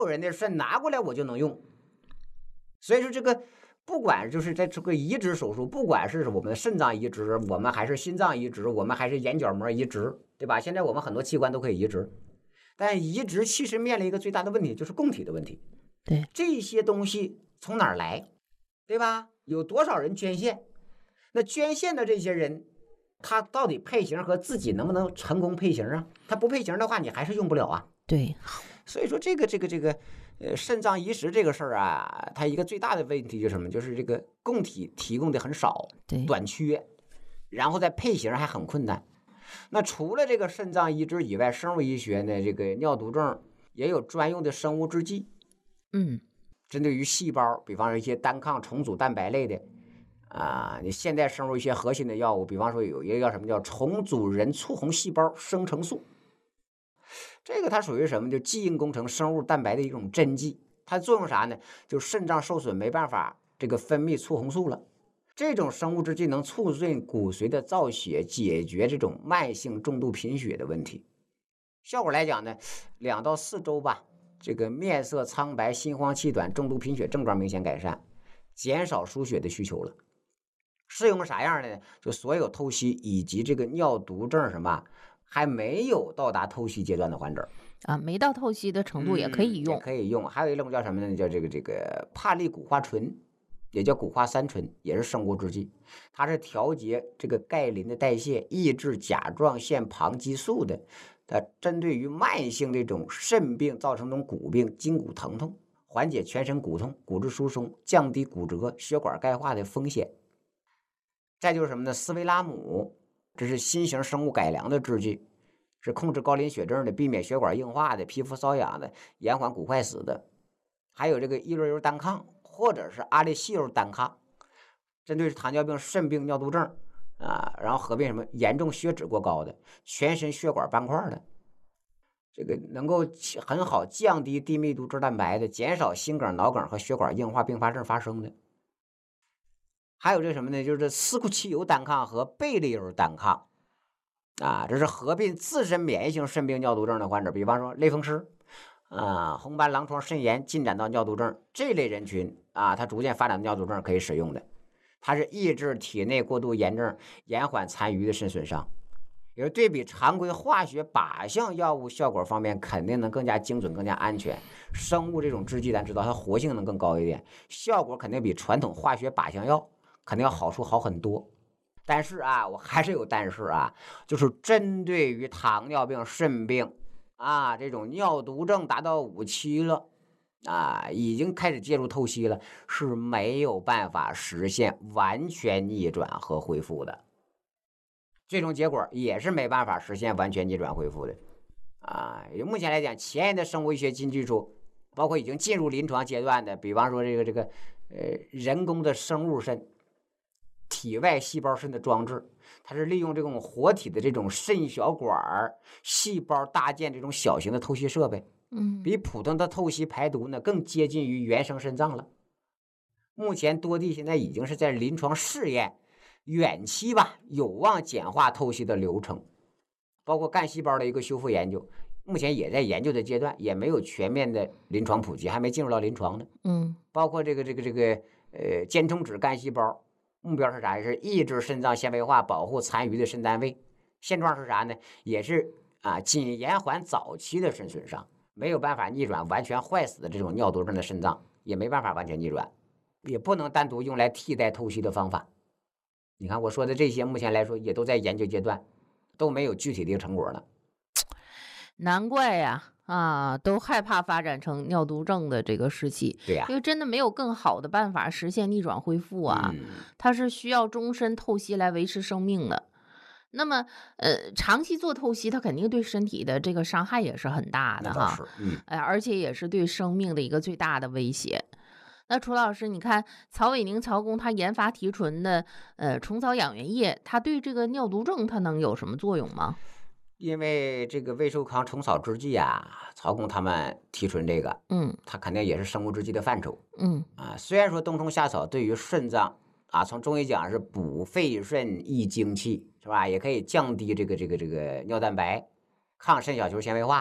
人的肾拿过来我就能用。所以说这个不管就是在这个移植手术，不管是我们的肾脏移植，我们还是心脏移植，我们还是眼角膜移植，对吧？现在我们很多器官都可以移植，但移植其实面临一个最大的问题，就是供体的问题。 对， 这些东西从哪儿来，对吧？有多少人捐献？那捐献的这些人，他到底配型和自己能不能成功配型啊？他不配型的话，你还是用不了啊。 对， 所以说这个肾脏移植这个事儿啊，它一个最大的问题就是什么？就是这个供体提供的很少， 对， 短缺，然后再配型还很困难。那除了这个肾脏移植以外，生物医学呢，这个尿毒症也有专用的生物制剂，针对于细胞，比方说一些单抗重组蛋白类的你现代生物一些核心的药物，比方说有一个叫什么叫重组人促红细胞生成素，这个它属于什么？就基因工程生物蛋白的一种针剂，它作用啥呢？就肾脏受损没办法这个分泌促红素了，这种生物制剂能促进骨髓的造血，解决这种慢性重度贫血的问题。效果来讲呢，2到4周吧，这个面色苍白、心慌气短、重度贫血症状明显改善，减少输血的需求了。适用啥样的呢？就所有透析以及这个尿毒症什么还没有到达透析阶段的患者没到透析的程度也可以用， 也可以用。还有一种叫什么呢？叫这个帕利谷花醇，也叫谷花三醇，也是生物制剂，它是调节这个钙磷的代谢，抑制甲状腺旁激素的。它针对于慢性这种肾病造成这种骨病、筋骨疼痛，缓解全身骨痛、骨质疏松，降低骨折、血管钙化的风险。再就是什么呢？斯维拉姆，这是新型生物改良的制剂，是控制高磷血症的，避免血管硬化的，皮肤瘙痒的，延缓骨坏死的。还有这个伊洛尤单抗或者是阿利西尤单抗，针对糖尿病、肾病、尿毒症然后合并什么严重血脂过高的、全身血管斑块的，这个能够很好降低低密度脂蛋白的，减少心梗、脑梗和血管硬化并发症发生的。还有这什么呢？就是斯库奇尤单抗和贝利尤单抗这是合并自身免疫性肾病、尿毒症的患者，比方说类风湿红斑狼疮、肾炎进展到尿毒症这类人群他逐渐发展的尿毒症可以使用的。它是抑制体内过度炎症，延缓残余的肾损伤。也是对比常规化学靶向药物效果方面肯定能更加精准、更加安全。生物这种制剂咱知道它活性能更高一点，效果肯定比传统化学靶向药肯定要好处好很多。但是我还是有但是就是针对于糖尿病、肾病这种尿毒症达到5期了已经开始介入透析了，是没有办法实现完全逆转和恢复的。最终结果也是没办法实现完全逆转恢复的目前来讲，前沿的生物医学新技术，包括已经进入临床阶段的，比方说这个人工的生物肾、体外细胞肾的装置，它是利用这种活体的这种肾小管细胞搭建这种小型的透析设备，比普通的透析排毒呢更接近于原生肾脏了。目前多地现在已经是在临床试验，远期吧有望简化透析的流程，包括干细胞的一个修复研究，目前也在研究的阶段，也没有全面的临床普及，还没进入到临床呢。包括这个间充质干细胞，目标是啥？是抑制肾脏纤维化，保护残余的肾单位。现状是啥呢？也是仅延缓早期的肾损伤，没有办法逆转完全坏死的这种尿毒症的肾脏，也没办法完全逆转，也不能单独用来替代透析的方法。你看我说的这些，目前来说也都在研究阶段，都没有具体的一个成果呢。 难怪呀都害怕发展成尿毒症的这个时期。 对呀， 因为真的没有更好的办法实现逆转恢复它是需要终身透析来维持生命的。那么长期做透析，它肯定对身体的这个伤害也是很大的哈。而且也是对生命的一个最大的威胁。那楚老师，你看曹伟宁曹工他研发提纯的虫草养元液，它对这个尿毒症它能有什么作用吗？ 因为这个胃寿康虫草制剂曹工他们提纯这个它肯定也是生物制剂的范畴虽然说冬虫夏草对于肾脏从中医讲是补肺肾益精气，是吧？也可以降低这个尿蛋白，抗肾小球纤维化，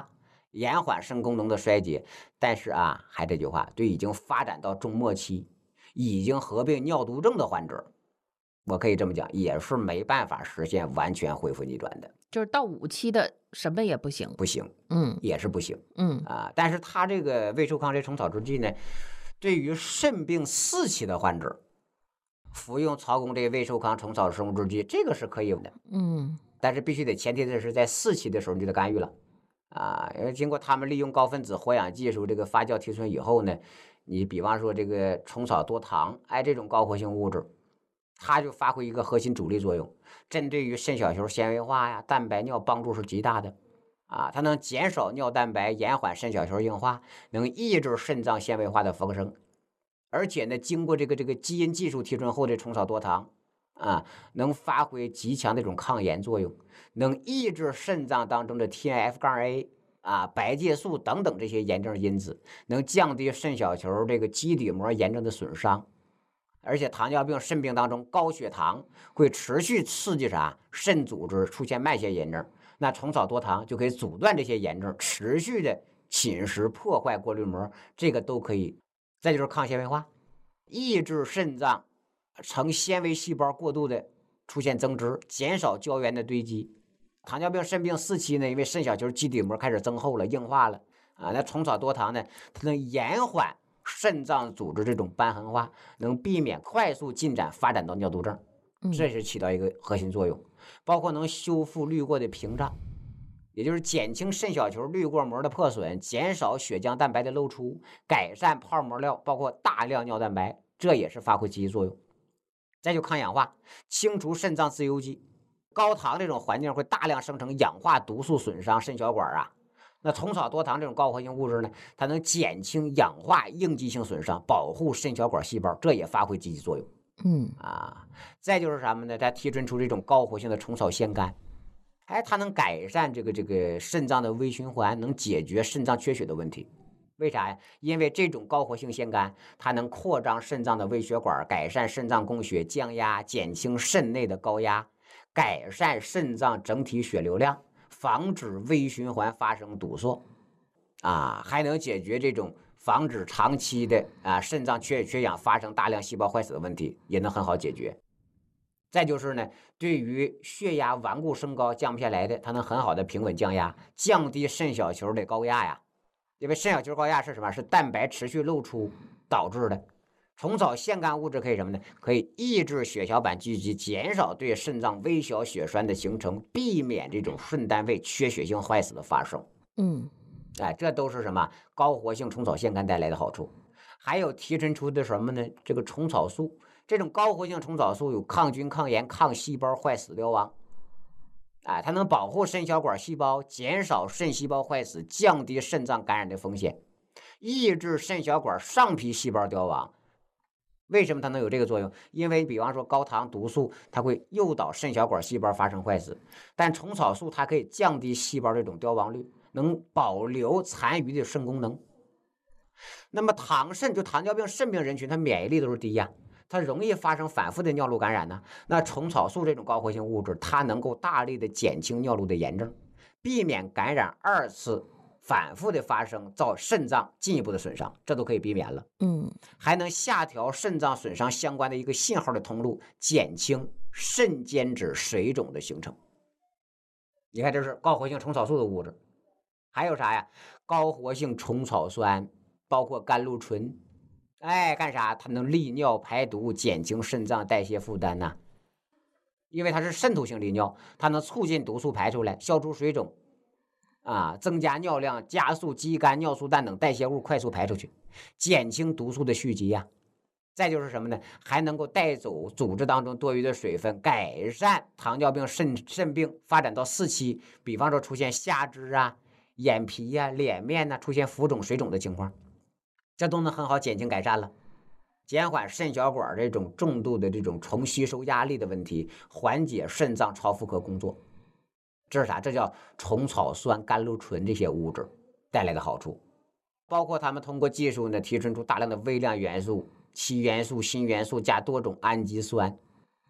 延缓肾功能的衰竭。但是啊，还这句话，对已经发展到中末期，已经合并尿毒症的患者，我可以这么讲，也是没办法实现完全恢复逆转的。 就是到5期的什么也不行。 不行， 嗯也是不行嗯啊。但是他这个胃受康这虫草制剂呢，对于肾病4期的患者，服用曹公这胃受康虫草生物制剂，这个是可以用的。 嗯但是必须得前提的是在4期的时候你就得干预了啊。因为经过他们利用高分子活氧技术这个发酵提纯以后呢，你比方说这个虫草多糖，这种高活性物质，它就发挥一个核心主力作用，针对于肾小球纤维化呀、蛋白尿帮助是极大的啊。它能减少尿蛋白，延缓肾小球硬化，能抑制肾脏纤维化的风生。而且呢，经过这个基因技术提纯后的虫草多糖啊，能发挥极强的这种抗炎作用，能抑制肾脏当中的 TNF-A 啊、白介素等等这些炎症因子，能降低肾小球这个基底膜炎症的损伤。而且糖尿病肾病当中，高血糖会持续刺激啥肾组织出现慢性炎症，那虫草多糖就可以阻断这些炎症持续的侵蚀破坏过滤膜，这个都可以。再就是抗纤维化，抑制肾脏成纤维细胞过度的出现增殖，减少胶原的堆积。糖尿病肾病4期呢，因为肾小球基底膜开始增厚了、硬化了啊，那虫草多糖呢，它能延缓肾脏组织这种瘢痕化，能避免快速进展发展到尿毒症，这是起到一个核心作用。包括能修复滤过的屏障，也就是减轻肾小球滤过膜的破损，减少血浆蛋白的漏出，改善泡膜料，包括大量尿蛋白，这也是发挥积极作用。再就抗氧化，清除肾脏自由基。高糖这种环境会大量生成氧化毒素，损伤肾小管啊。那虫草多糖这种高活性物质呢，它能减轻氧化应激性损伤，保护肾小管细胞，这也发挥积极作用。再就是什么呢？它提纯出这种高活性的虫草腺苷，它能改善这个肾脏的微循环，能解决肾脏缺血的问题。为啥呀？因为这种高活性腺苷，它能扩张肾脏的微血管，改善肾脏供血，降压，减轻肾内的高压，改善肾脏整体血流量，防止微循环发生堵塞还能解决这种防止长期的肾脏缺血缺氧发生大量细胞坏死的问题，也能很好解决。再就是呢，对于血压顽固升高降不下来的，它能很好的平稳降压，降低肾小球的高压呀。因为肾小球高压是什么？是蛋白持续露出导致的。虫草腺苷物质可以什么呢？可以抑制血小板聚集，减少对肾脏微小血栓的形成，避免这种肾单位缺血性坏死的发生。这都是什么高活性虫草腺苷带来的好处。还有提纯出的什么呢？这个虫草素，这种高活性虫草素有抗菌、抗炎、抗细胞坏死凋亡。它能保护肾小管细胞，减少肾细胞坏死，降低肾脏感染的风险，抑制肾小管上皮细胞凋亡。为什么它能有这个作用？因为比方说高糖毒素，它会诱导肾小管细胞发生坏死，但虫草素它可以降低细胞这种凋亡率，能保留残余的肾功能。那么糖尿病肾病人群，它免疫力都是低呀，它容易发生反复的尿路感染呢。那虫草素这种高活性物质，它能够大力的减轻尿路的炎症，避免感染2次反复的发生，造肾脏进一步的损伤，这都可以避免了。还能下调肾脏损伤相关的一个信号的通路，减轻肾间质水肿的形成。你看，这是高活性虫草素的物质。还有啥呀？高活性虫草酸，包括甘露醇。干啥？它能利尿排毒，减轻肾脏代谢负担呐。因为它是渗透性利尿，它能促进毒素排出来，消除水肿增加尿量，加速肌酐、尿素氮等代谢物快速排出去，减轻毒素的蓄积呀。再就是什么呢？还能够带走组织当中多余的水分，改善糖尿病肾病发展到4期，比方说出现下肢眼皮脸面出现浮肿水肿的情况，这都能很好减轻改善了，减缓肾小管这种重度的这种重吸收压力的问题，缓解肾脏超负荷工作。这是啥？这叫虫草酸、甘露醇这些物质带来的好处。包括他们通过技术呢，提纯出大量的微量元素、7元素、锌元素加多种氨基酸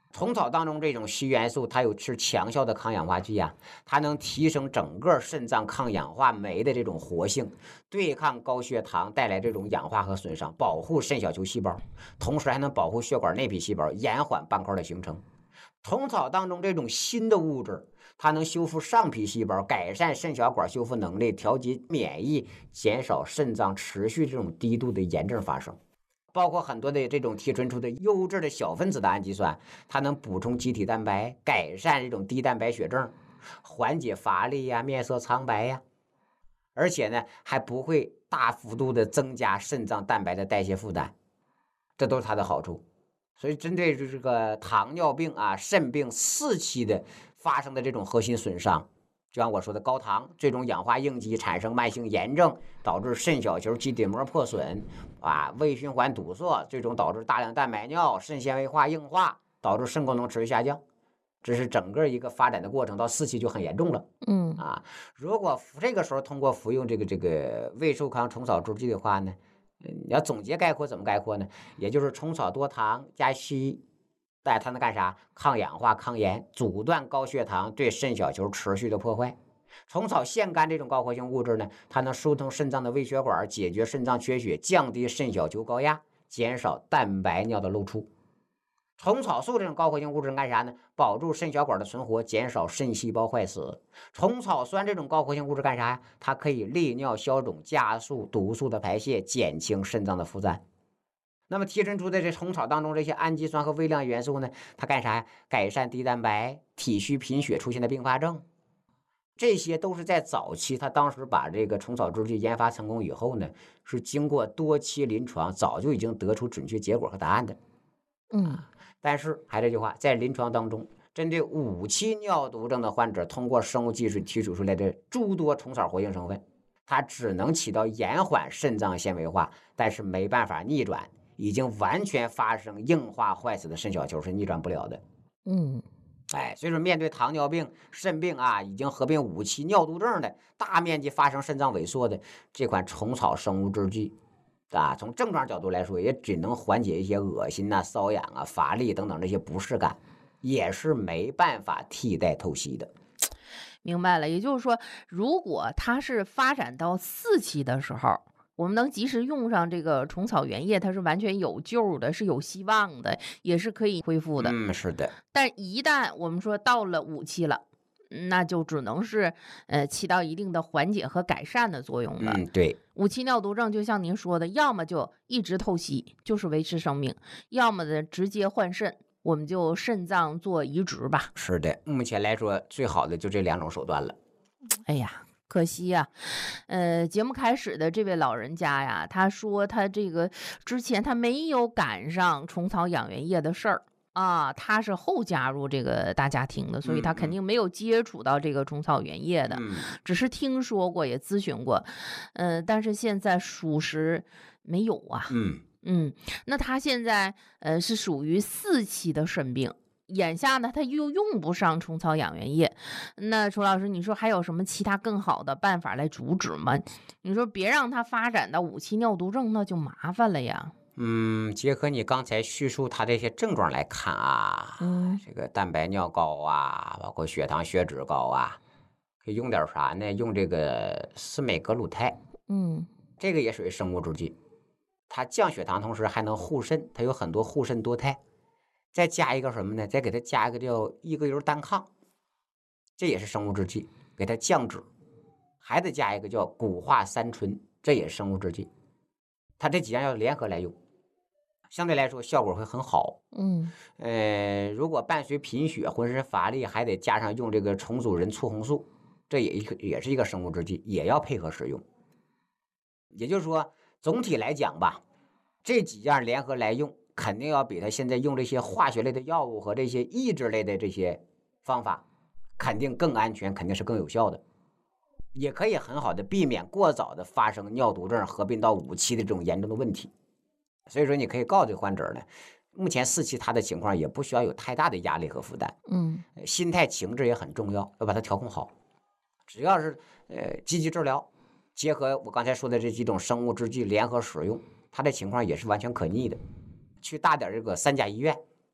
虫草当中这种硒元素，它是强效的抗氧化剂啊，它能提升整个肾脏抗氧化酶的这种活性，对抗高血糖带来这种氧化和损伤，保护肾小球细胞，同时还能保护血管内皮细胞，延缓斑块的形成。虫草当中这种锌的物质，它能修复上皮细胞，改善肾小管修复能力，调节免疫，减少肾脏持续这种低度的炎症发生。包括很多的这种提纯出的优质的小分子的氨基酸，它能补充机体蛋白，改善这种低蛋白血症，缓解乏力呀、面色苍白呀，而且呢还不会大幅度的增加肾脏蛋白的代谢负担，这都是它的好处。所以针对这个糖尿病啊、肾病4期的发生的这种核心损伤，就像我说的高糖最终氧化应激产生慢性炎症，导致肾小球基底膜破损啊，胃循环堵塞，最终导致大量蛋白尿、肾纤维化硬化，导致肾功能持续下降。这是整个一个发展的过程，到4期就很严重了。如果这个时候通过服用这个胃寿康虫草制剂的话呢，你要总结概括怎么概括呢？也就是虫草多糖加硒，但它能干啥？抗氧化、抗炎，阻断高血糖对肾小球持续的破坏。虫草腺苷这种高活性物质呢，它能疏通肾脏的微血管，解决肾脏缺血，降低肾小球高压，减少蛋白尿的漏出。虫草素这种高活性物质干啥呢？保住肾小管的存活，减少肾细胞坏死。虫草酸这种高活性物质干啥呀？它可以利尿消肿，加速毒素的排泄，减轻肾脏的负担。那么提纯出的这虫草当中这些氨基酸和微量元素呢，它干啥呀？改善低蛋白、体虚贫血出现的并发症。这些都是在早期，他当时把这个虫草制剂研发成功以后呢，是经过多期临床，早就已经得出准确结果和答案的。但是还这句话，在临床当中，针对5期尿毒症的患者，通过生物技术提取出来的诸多虫草活性成分，它只能起到延缓肾脏纤维化，但是没办法逆转已经完全发生硬化坏死的肾小球，是逆转不了的。所以说面对糖尿病、肾病啊，已经合并5期尿毒症的，大面积发生肾脏萎缩的这款虫草生物制剂啊，从症状角度来说，也只能缓解一些恶心啊、瘙痒啊、乏力等等这些不适感，也是没办法替代透析的。 明白了，也就是说，如果它是发展到4期的时候，我们能及时用上这个虫草原液，它是完全有救的，是有希望的，也是可以恢复的。 是的。 但一旦我们说到了5期了，那就只能是起到一定的缓解和改善的作用了。 对。 5期尿毒症就像您说的，要么就一直透析，就是维持生命；要么呢直接换肾，我们就肾脏做移植吧。 是的，目前来说最好的就这2种手段了。 哎呀，可惜呀，节目开始的这位老人家呀，他说他这个之前他没有赶上虫草养元液的事儿。他是后加入这个大家庭的，所以他肯定没有接触到这个虫草原液的，只是听说过，也咨询过，但是现在属实没有啊。那他现在是属于4期的肾病，眼下呢他又用不上虫草养元液，那楚老师，你说还有什么其他更好的办法来阻止吗？你说别让他发展到5期尿毒症，那就麻烦了呀。 结合你刚才叙述他这些症状来看啊，这个蛋白尿高啊，包括血糖血脂高啊，可以用点啥呢？用这个司美格鲁肽，这个也属于生物制剂，它降血糖同时还能护肾，它有很多护肾多肽。再加一个什么呢？再给它加一个叫异格油单抗，这也是生物制剂，给它降脂。还得加一个叫谷化三醇，这也是生物制剂。它这几样要联合来用，相对来说效果会很好。如果伴随贫血、浑身乏力，还得加上用这个重组人促红素，这也是一个生物制剂，也要配合使用。也就是说，总体来讲吧，这几样联合来用，肯定要比他现在用这些化学类的药物和这些抑制类的这些方法，肯定更安全，肯定是更有效的。也可以很好的避免过早的发生尿毒症合并到5期的这种严重的问题。所以说你可以告诉这个患者呢，目前4期他的情况也不需要有太大的压力和负担。心态情志也很重要，要把它调控好。只要是积极治疗，结合我刚才说的这几种生物制剂联合使用，他的情况也是完全可逆的。去大点这个3甲医院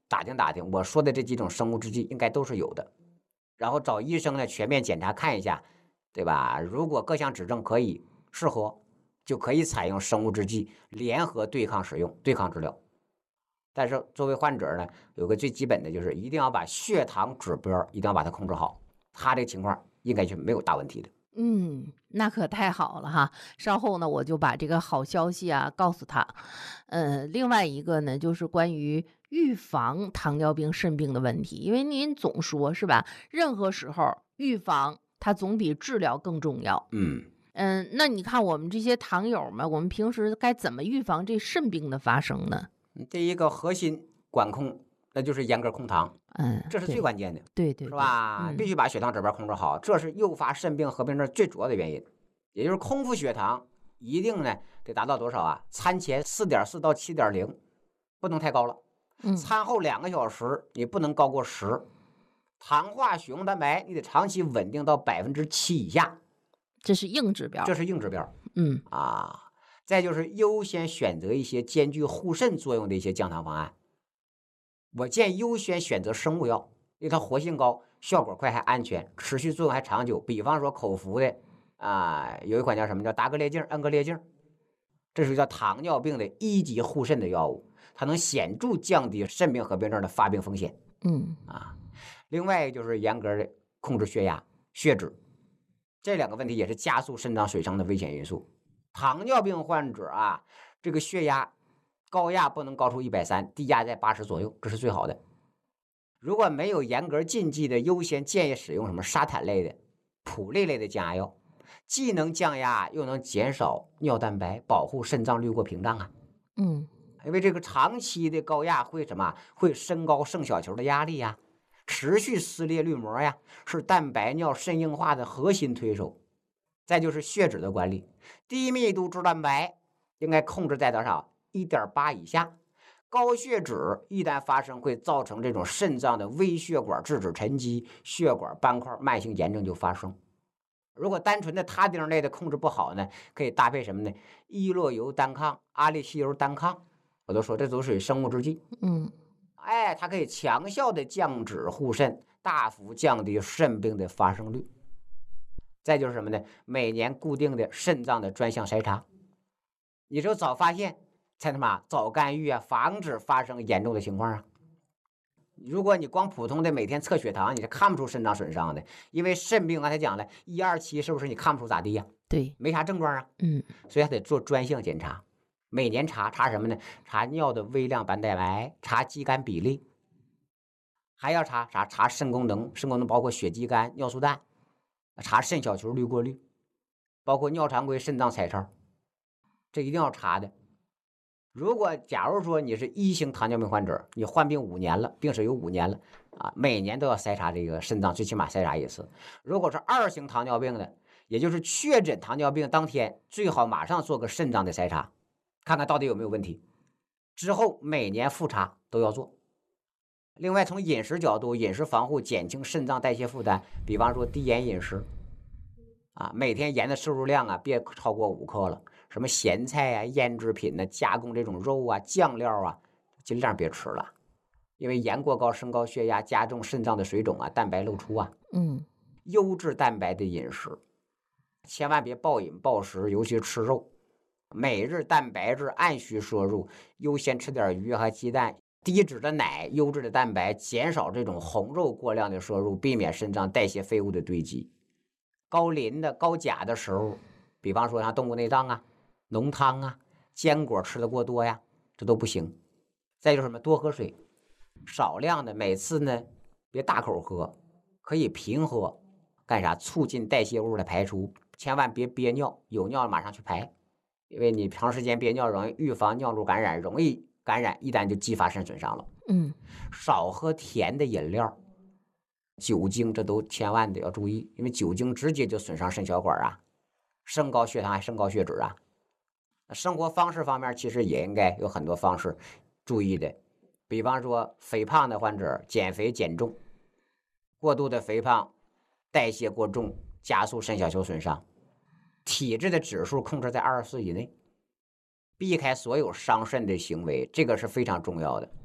打听打听，我说的这几种生物制剂应该都是有的，然后找医生呢全面检查看一下，对吧？如果各项指证可以适合，就可以采用生物制剂联合对抗使用、对抗治疗。但是作为患者呢，有个最基本的就是一定要把血糖指标一定要把它控制好，他这个情况应该是没有大问题的。 那可太好了哈！稍后呢，我就把这个好消息啊告诉他。另外一个呢，就是关于预防糖尿病、肾病的问题，因为您总说是吧，任何时候预防它总比治疗更重要。那你看我们这些糖友们，我们平时该怎么预防这肾病的发生呢？ 第一个核心管控，那就是严格控糖，这是最关键的， 对， 是吧？必须把血糖指标控制好，这是诱发肾病合并症最主要的原因。也就是空腹血糖一定呢得达到多少啊？餐前4.4到7.0，不能太高了。餐后2个小时你不能高过10。糖化血红蛋白你得长期稳定到7%以下， 这是硬指标。 这是硬指标。再就是优先选择一些兼具护肾作用的一些降糖方案。我建议优先选择生物药，因为它活性高，效果快还安全，持续作用还长久。比方说口服的有一款叫什么叫达格列净、恩格列净，这是叫糖尿病的1级护肾的药物，它能显著降低肾病合并症的发病风险。另外就是严格的控制血压、血脂，这2个问题也是加速肾脏损伤的危险因素。糖尿病患者这个血压高压不能高出130，低压在80左右，这是最好的。如果没有严格禁忌的，优先建议使用什么沙坦类的、普类的降压药，既能降压又能减少尿蛋白，保护肾脏滤过屏障因为这个长期的高压会什么？会升高肾小球的压力持续撕裂滤膜是蛋白尿肾硬化的核心推手。再就是血脂的管理，低密度脂蛋白应该控制在多少？1.8以下。高血脂一旦发生，会造成这种肾脏的微血管质子沉积、血管斑块慢性炎症就发生。如果单纯的他汀类的控制不好呢，可以搭配什么呢？伊洛油单抗、阿利西油单抗，我都说这都属于生物制剂。它可以强效的降脂护肾，大幅降低肾病的发生率。再就是什么呢？每年固定的肾脏的专项筛查，你说早发现才什么早干预防止发生严重的情况如果你光普通的每天测血糖，你是看不出肾脏损伤的，因为肾病刚才讲了1、2期是不是你看不出咋地对， 没啥症状所以还得做专项检查，每年查什么呢？查尿的微量白蛋白，查肌酐比例，还要查啥？查肾功能，肾功能包括血肌酐、尿素氮，查肾小球滤过率，包括尿常规、肾脏彩超，这一定要查的。如果假如说你是1型糖尿病患者，你患病5年了，病史有5年了每年都要筛查这个肾脏，最起码筛查1次。如果是2型糖尿病的，也就是确诊糖尿病当天，最好马上做个肾脏的筛查，看看到底有没有问题，之后每年复查都要做。另外从饮食角度，饮食防护减轻肾脏代谢负担，比方说低盐饮食每天盐的摄入量别超过5克了，什么咸菜腌制品加工这种肉酱料尽量别吃了，因为盐过高升高血压，加重肾脏的水肿蛋白漏出优质蛋白的饮食，千万别暴饮暴食，尤其吃肉，每日蛋白质按需摄入，优先吃点鱼和鸡蛋，低脂的奶，优质的蛋白，减少这种红肉过量的摄入，避免肾脏代谢废物的堆积。高磷的高钾的食物，比方说像动物内脏浓汤坚果吃的过多这都不行。再就是什么？多喝水，少量的，每次呢别大口喝，可以平喝。干啥？促进代谢物的排出，千万别憋尿，有尿马上去排，因为你长时间憋尿容易预防尿路感染，容易感染，一旦就激发肾损伤了。少喝甜的饮料，酒精这都千万的要注意，因为酒精直接就损伤肾小管升高血糖还升高血脂生活方式方面其实也应该有很多方式注意的，比方说肥胖的患者减肥减重，过度的肥胖代谢过重，加速肾小球损伤，体质的指数控制在24以内，避开所有伤肾的行为，这个是非常重要的。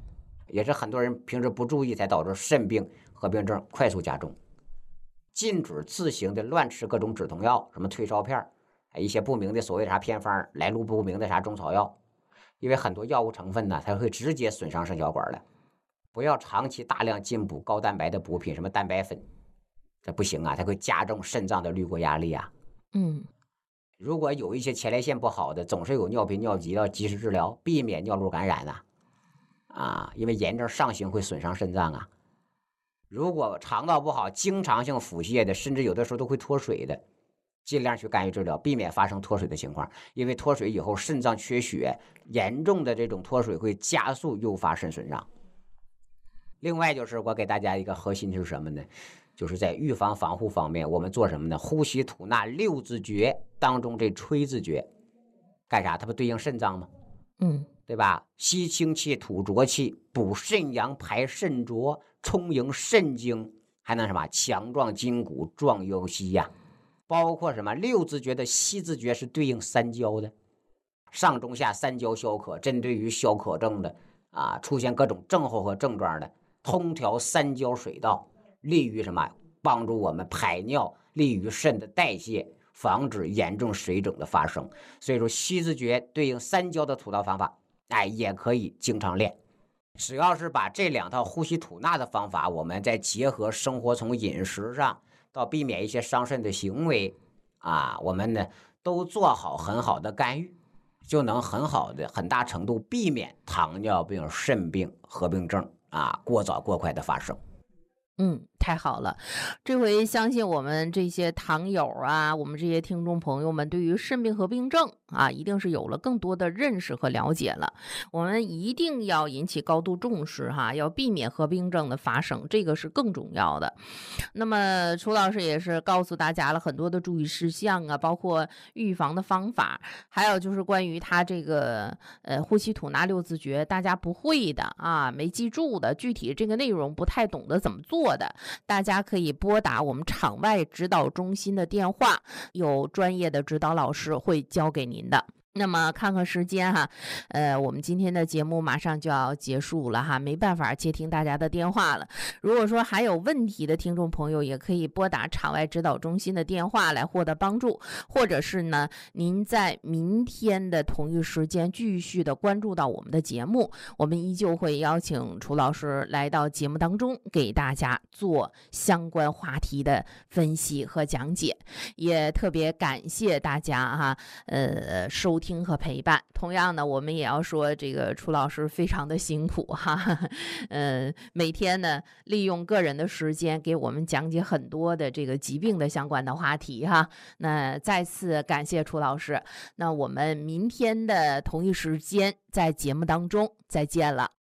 也是很多人平时不注意才导致肾病合并症快速加重。禁止自行的乱吃各种止痛药，什么退烧片，一些不明的所谓啥偏方，来路不明的啥中草药，因为很多药物成分呢，它会直接损伤肾小管的。不要长期大量进补高蛋白的补品，什么蛋白粉，这不行啊，它会加重肾脏的滤过压力啊。如果有一些前列腺不好的，总是有尿频尿急，要及时治疗，避免尿路感染因为炎症上行会损伤肾脏啊。如果肠道不好，经常性腹泻的，甚至有的时候都会脱水的，尽量去干预治疗，避免发生脱水的情况。因为脱水以后肾脏缺血，严重的这种脱水会加速诱发肾损伤。另外就是我给大家一个核心是什么呢？就是在预防防护方面，我们做什么呢？呼吸吐纳六字诀当中这吹字诀干啥？它不对应肾脏吗？对吧？吸清气，吐浊气，补肾阳，排肾浊，充盈肾精，还能什么？强壮筋骨，壮腰膝呀。包括什么？六字诀的吸字诀是对应三焦的，上中下三焦消渴，针对于消渴症的出现各种症候和症状的，通调三焦水道，利于什么？帮助我们排尿，利于肾的代谢，防止严重水肿的发生。所以说吸字诀对应三焦的吐纳方法，也可以经常练。只要是把这两套呼吸吐纳的方法，我们再结合生活从饮食上到避免一些伤肾的行为我们呢都做好很好的干预，就能很大程度避免糖尿病、肾病合并症过早过快的发生。 太好了，这回相信我们这些糖友我们这些听众朋友们对于肾病合并症一定是有了更多的认识和了解了。我们一定要引起高度重视要避免合并症的发生，这个是更重要的。那么楚老师也是告诉大家了很多的注意事项包括预防的方法，还有就是关于他这个呼吸吐纳六字诀，大家不会的没记住的，具体这个内容不太懂得怎么做的，大家可以拨打我们场外指导中心的电话，有专业的指导老师会教给您的。那么看看时间我们今天的节目马上就要结束了没办法接听大家的电话了。如果说还有问题的听众朋友，也可以拨打场外指导中心的电话来获得帮助，或者是呢，您在明天的同一时间继续的关注到我们的节目，我们依旧会邀请楚老师来到节目当中，给大家做相关话题的分析和讲解。也特别感谢大家收听和陪伴。同样呢，我们也要说这个楚老师非常的辛苦每天呢利用个人的时间给我们讲解很多的这个疾病的相关的话题那再次感谢楚老师。那我们明天的同一时间在节目当中再见了。